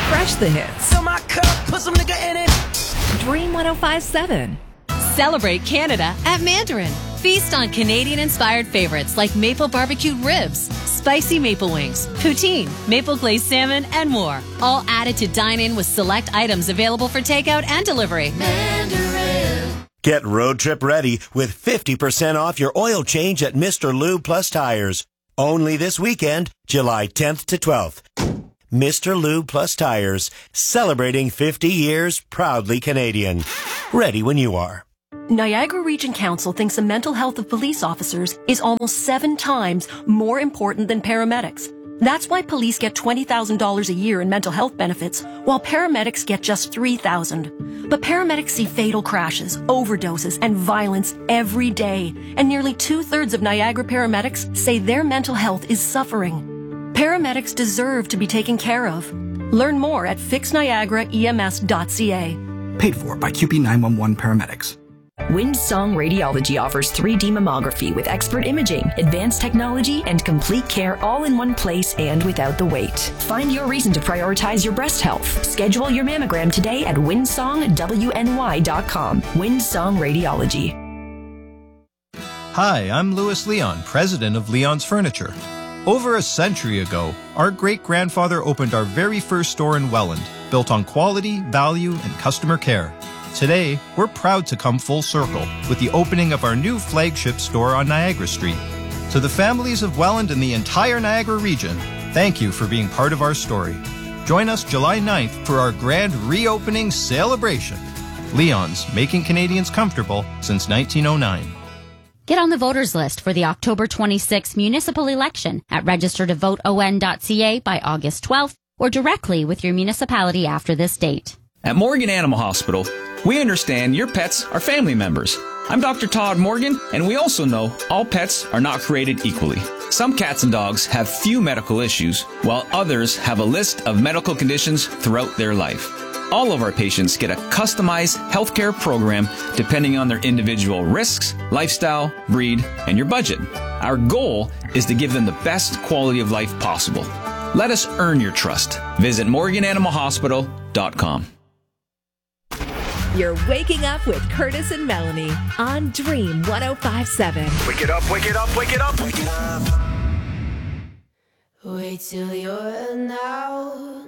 refresh the hits. Fill my cup, put some nigga in it. Dream 105.7. Celebrate Canada at Mandarin. Feast on Canadian-inspired favorites like maple barbecued ribs, spicy maple wings, poutine, maple glazed salmon, and more. All added to dine in with select items available for takeout and delivery. Mandarin. Get road trip ready with 50% off your oil change at Mr. Lube Plus Tires. Only this weekend, July 10th to 12th. Mr. Lube Plus Tires, celebrating 50 years, proudly Canadian. Ready when you are. Niagara Region Council thinks the mental health of police officers is almost 7 times more important than paramedics. That's why police get $20,000 a year in mental health benefits, while paramedics get just $3,000. But paramedics see fatal crashes, overdoses, and violence every day, and nearly 2/3 of Niagara paramedics say their mental health is suffering. Paramedics deserve to be taken care of. Learn more at fixniagaraems.ca. Paid for by QP 911 paramedics. Windsong Radiology offers 3D mammography with expert imaging, advanced technology, and complete care all in one place and without the wait. Find your reason to prioritize your breast health. Schedule your mammogram today at windsongwny.com. Windsong Radiology. Hi, I'm Louis Leon, president of Leon's Furniture. Over a century ago, our great-grandfather opened our very first store in Welland, built on quality, value, and customer care. Today, we're proud to come full circle with the opening of our new flagship store on Niagara Street. To the families of Welland and the entire Niagara region, thank you for being part of our story. Join us July 9th for our grand reopening celebration. Leon's, making Canadians comfortable since 1909. Get on the voters list for the October 26th municipal election at registertovoteon.ca by August 12th or directly with your municipality after this date. At Morgan Animal Hospital, we understand your pets are family members. I'm Dr. Todd Morgan, and we also know all pets are not created equally. Some cats and dogs have few medical issues, while others have a list of medical conditions throughout their life. All of our patients get a customized healthcare program depending on their individual risks, lifestyle, breed, and your budget. Our goal is to give them the best quality of life possible. Let us earn your trust. Visit morgananimalhospital.com. You're waking up with Curtis and Melanie on Dream 105.7. Wake it up, wake it up, wake it up, wake it up. Wait till you're now.